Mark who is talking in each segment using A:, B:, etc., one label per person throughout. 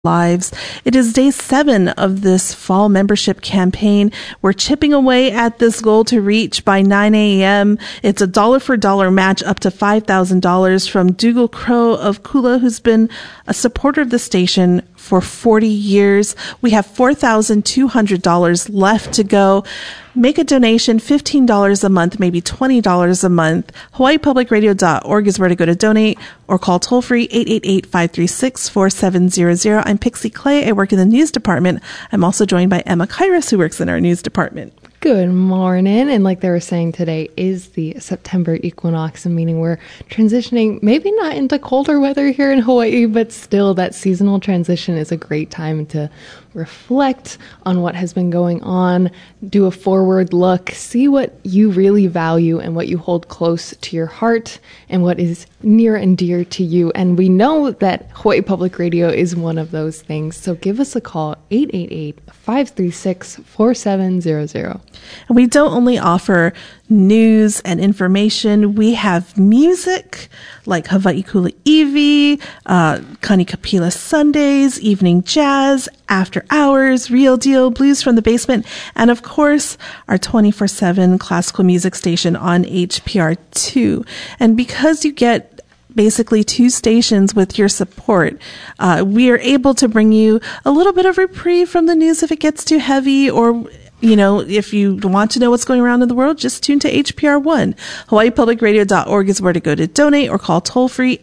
A: lives. It is day 7 of this fall membership campaign. We're chipping away at this goal to reach by 9 a.m. It's a dollar for dollar match up to $5,000 from Dougal Crow of Kula, who's been a supporter of the station for 40 years. We have $4,200 left to go. Make a donation, $15 a month, maybe $20 a month. HawaiiPublicRadio.org is where to go to donate, or call toll-free 888-536-4700. I'm Pixie Clay. I work in the news department. I'm also joined by Emma Kairos, who works in our news department.
B: Good morning. And like they were saying, today is the September equinox, meaning we're transitioning maybe not into colder weather here in Hawaii, but still that seasonal transition is a great time to reflect on what has been going on, do a forward look, see what you really value and what you hold close to your heart and what is near and dear to you. And we know that Hawaii Public Radio is one of those things. So give us a call, 888-536-4700.
A: And we don't only offer news and information. We have music like Hawaii Kula Iwi, Kani Kapila Sundays, Evening Jazz, After Hours, Real Deal, Blues from the Basement, and of course, our 24/7 classical music station on HPR2. And because you get basically 2 stations with your support, we are able to bring you a little bit of reprieve from the news if it gets too heavy, or if you want to know what's going around in the world, just tune to HPR1. HawaiiPublicRadio.org is where to go to donate, or call toll-free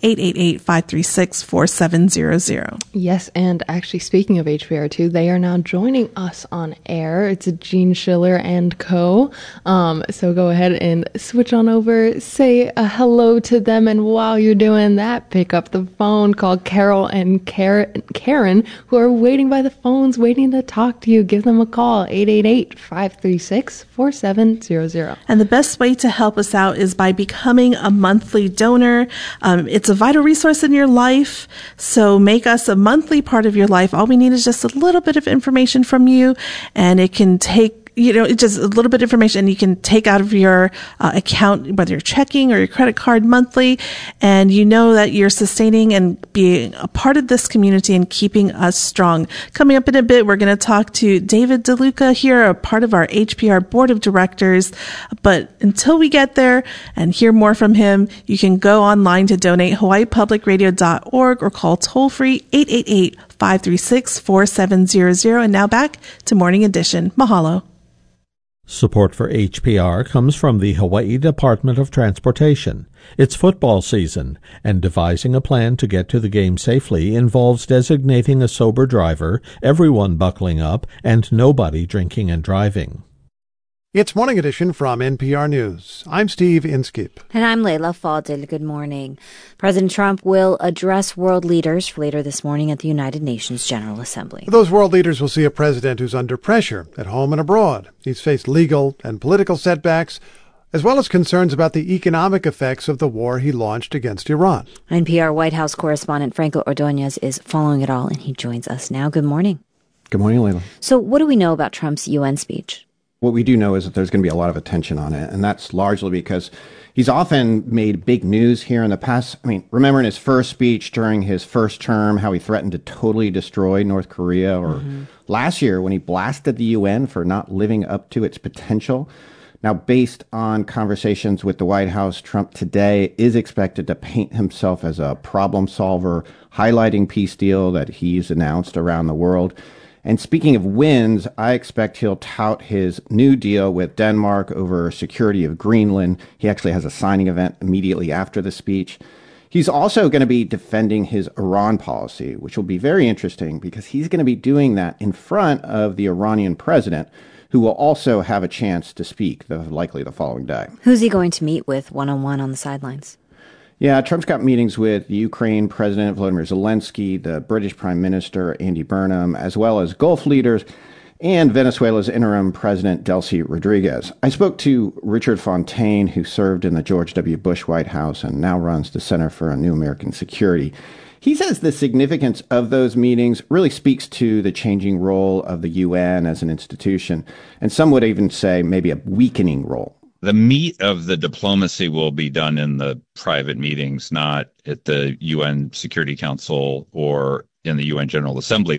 A: 888-536-4700.
B: Yes, and actually speaking of HPR2, they are now joining us on air. It's Gene Schiller and co. So go ahead and switch on over, say a hello to them, and while you're doing that, pick up the phone, call Carol and Karen, who are waiting by the phones, waiting to talk to you. Give them a call, 888-536-4700.
A: And the best way to help us out is by becoming a monthly donor. It's a vital resource in your life, so make us a monthly part of your life. All we need is just a little bit of information from you, and it can take it's just a little bit of information you can take out of your account, whether you're checking or your credit card monthly, and you know that you're sustaining and being a part of this community and keeping us strong. Coming up in a bit, we're going to talk to David DeLuca here, a part of our HPR board of directors. But until we get there and hear more from him, you can go online to donate, hawaiipublicradio.org, or call toll-free 888-536-4700. And now back to Morning Edition. Mahalo.
C: Support for HPR comes from the Hawaii Department of Transportation. It's football season, and devising a plan to get to the game safely involves designating a sober driver, everyone buckling up, and nobody drinking and driving.
D: It's Morning Edition from NPR News. I'm Steve Inskip.
E: And I'm Leila Fadil. Good morning. President Trump will address world leaders later this morning at the United Nations General Assembly.
D: Those world leaders will see a president who's under pressure at home and abroad. He's faced legal and political setbacks, as well as concerns about the economic effects of the war he launched against Iran.
E: NPR White House correspondent Franco Ordonez is following it all, and he joins us now. Good morning.
F: Good morning, Leila.
E: So what do we know about Trump's UN speech?
F: What we do know is that there's going to be a lot of attention on it, and that's largely because he's often made big news here in the past. I mean, remember in his first speech during his first term, how he threatened to totally destroy North Korea, or last year when he blasted the UN for not living up to its potential. Now, based on conversations with the White House, Trump today is expected to paint himself as a problem solver, highlighting peace deal that he's announced around the world. And speaking of wins, I expect he'll tout his new deal with Denmark over security of Greenland. He actually has a signing event immediately after the speech. He's also going to be defending his Iran policy, which will be very interesting because he's going to be doing that in front of the Iranian president, who will also have a chance to speak likely the following day.
E: Who's he going to meet with one-on-one on the sidelines?
F: Yeah, Trump's got meetings with the Ukraine President Volodymyr Zelensky, the British Prime Minister Andy Burnham, as well as Gulf leaders, and Venezuela's interim President Delcy Rodriguez. I spoke to Richard Fontaine, who served in the George W. Bush White House and now runs the Center for a New American Security. He says the significance of those meetings really speaks to the changing role of the UN as an institution, and some would even say maybe a weakening role.
G: The meat of the diplomacy will be done in the private meetings, not at the UN Security Council or in the UN General Assembly.